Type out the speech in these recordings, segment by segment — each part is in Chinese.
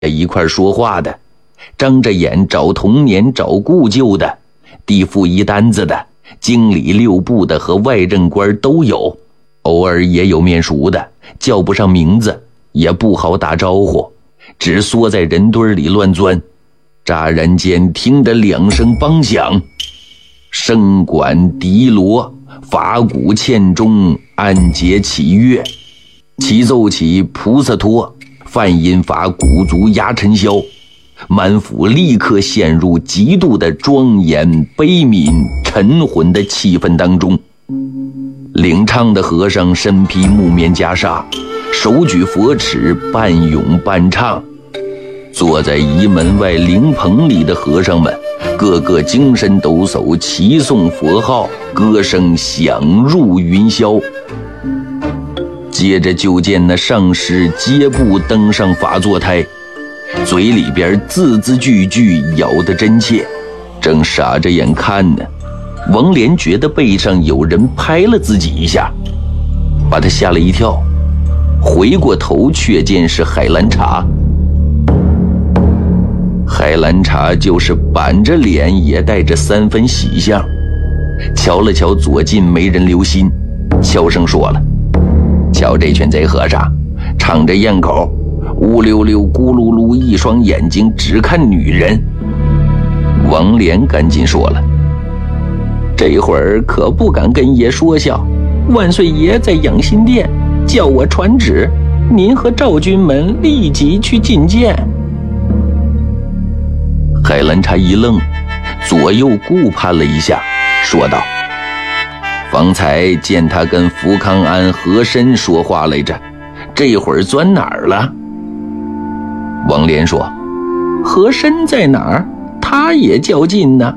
一块说话的，张着眼找童年找故旧的，地富一单子的，经理6部的和外任官都有，偶尔也有面熟的，叫不上名字，也不好打招呼，只缩在人堆里乱钻。乍然间听得2声梆响，笙管笛锣，法鼓欠钟，按节起乐，齐奏起菩萨托，梵音法鼓足压尘嚣，满府立刻陷入极度的庄严悲悯沉浑的气氛当中。领唱的和尚身披木棉袈裟，手举佛尺，半咏半唱。坐在仪门外灵棚里的和尚们，个个精神抖擞，齐诵佛号，歌声响入云霄。接着就见那上师接步登上法座台，嘴里边字字句句咬得真切，正傻着眼看呢。王莲觉得背上有人拍了自己一下，把他吓了一跳，回过头却见是海兰察。海兰察就是板着脸也带着3分喜相，瞧了瞧左近没人留心，悄声说了：瞧这群贼和尚敞着咽口，乌溜溜咕噜噜，一双眼睛只看女人。王莲赶紧说了：这会儿可不敢跟爷说笑，万岁爷在养心殿，叫我传旨，您和赵军们立即去觐见。海兰察一愣，左右顾盼了一下，说道：方才见他跟福康安、和珅说话来着，这会儿钻哪儿了？王莲说：和珅在哪儿？他也较劲呢。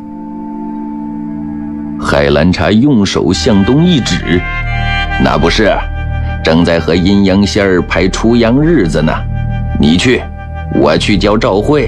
海兰察用手向东一指：那不是，正在和阴阳仙儿排出阳日子呢。你去，我去教赵会。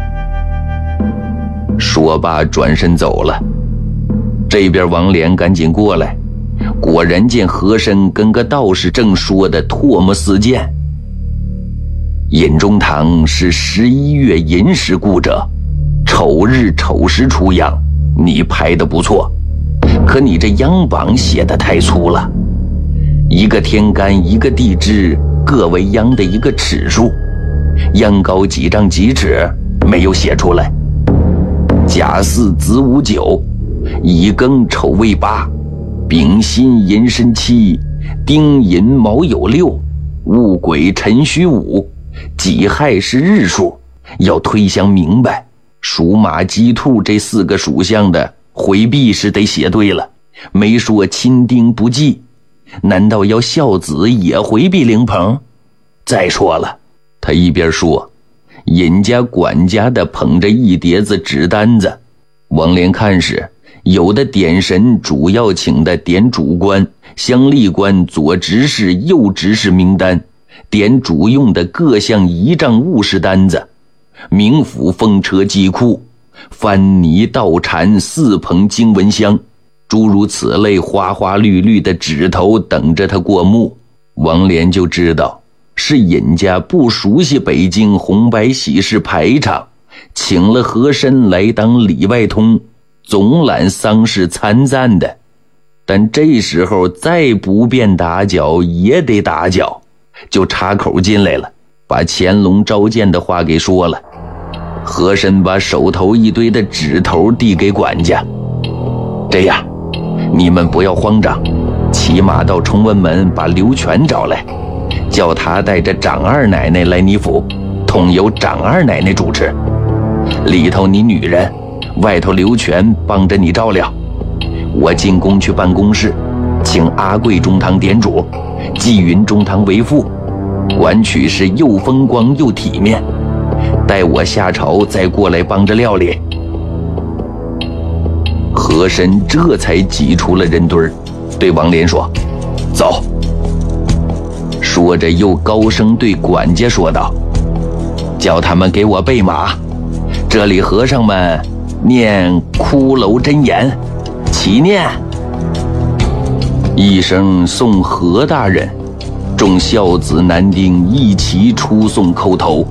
说罢转身走了。这边王莲赶紧过来，果然见和珅跟个道士正说的唾沫四溅。尹中堂是11月寅时故者，丑日丑时出央，你排得不错，可你这央榜写得太粗了，一个天干一个地支各为央的一个尺数，央高几丈几尺没有写出来。甲巳子午9，乙庚丑未8，丙辛寅申7，丁寅卯酉6，戊癸辰戌5，己亥是日数，要推详明白。属马鸡兔这4个属相的回避是得写对了，没说亲丁不忌，难道要孝子也回避灵棚？再说了，他一边说，尹家管家的捧着一叠子纸单子，王莲看时，有的点神主要请的点主官、乡吏官、左执事、右执事名单，点主用的各项仪仗务事单子，冥府风车祭库，翻泥倒禅4捧经文箱，诸如此类花花绿绿的纸头等着他过目。王莲就知道是尹家不熟悉北京红白喜事排场，请了和珅来当里外通，总揽丧事参赞的。但这时候再不便打搅也得打搅，就插口进来了，把乾隆召见的话给说了。和珅把手头一堆的纸头递给管家：这样，你们不要慌张，骑马到崇文门把刘全找来，叫他带着长二奶奶来你府，统由长二奶奶主持。里头你女人，外头刘全帮着你照料。我进宫去办公室，请阿贵中堂点主，纪云中堂为副，管取是又风光又体面。待我下朝再过来帮着料理。和珅这才挤出了人堆，对王莲说：走。说着又高声对管家说道：叫他们给我备马，这里和尚们念骷髅真言，齐念。一声送何大人，众孝子男丁一齐出送叩头。